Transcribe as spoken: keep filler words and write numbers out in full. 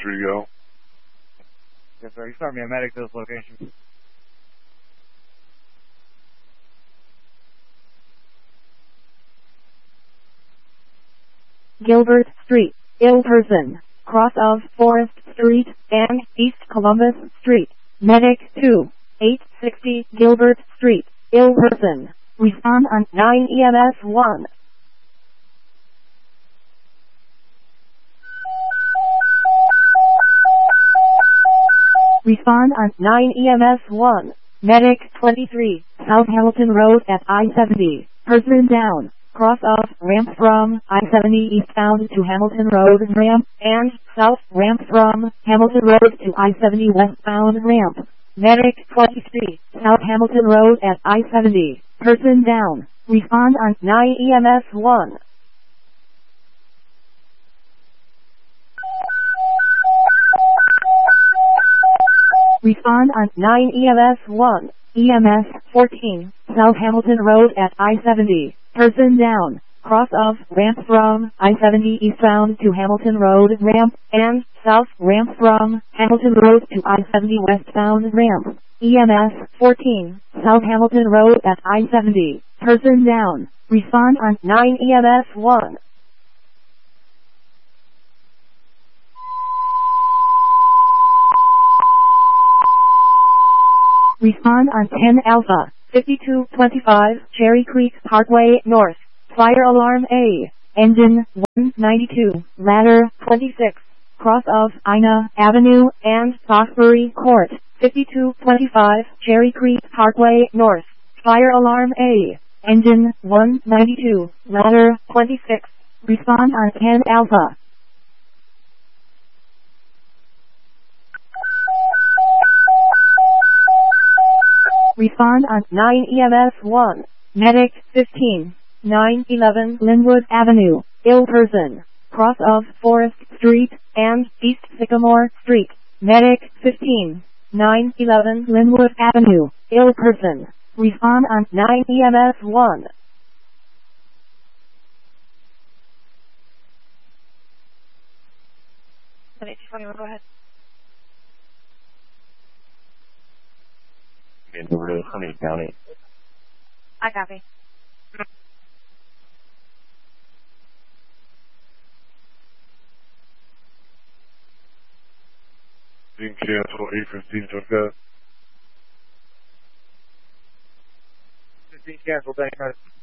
three, go. Yes, sir. You start me a medic to this location. Gilbert Street, ill person, cross of Forest Street and East Columbus Street. Medic two, eight sixty Gilbert Street, ill person. Respond on nine E M S one. Respond on nine E M S one. Medic twenty-three, South Hamilton Road at I seventy. Person down. Cross off ramp from I seventy eastbound to Hamilton Road ramp and south ramp from Hamilton Road to I seventy westbound ramp. Medic twenty-three, South Hamilton Road at I seventy. Person down. Respond on nine E M S one. Respond on nine E M S one. E M S fourteen, South Hamilton Road at I seventy. Person down. Cross of ramp from I seventy eastbound to Hamilton Road ramp and south ramp from Hamilton Road to I seventy westbound ramp. E M S fourteen, South Hamilton Road at I seventy. Person down. Respond on nine E M S one. Respond on ten Alpha, fifty-two twenty-five Cherry Creek Parkway North. Fire alarm A. Engine one ninety-two, ladder twenty-six. Cross of Ina Avenue and Foxbury Court. fifty-two twenty-five Cherry Creek Parkway North. Fire alarm A. Engine one ninety-two, ladder twenty-six. Respond on ten Alpha. Respond on nine E M S one. Medic fifteen, nine eleven Linwood Avenue, ill person. Cross of Forest Street and East Sycamore Street. Medic fifteen, nine eleven Linwood Avenue, ill person. Respond on nine E M S one. eighteen twenty-one, go ahead. In Rio Honey County. I copy. Being cancel eight fifteen, took that. fifteen canceled, thank you.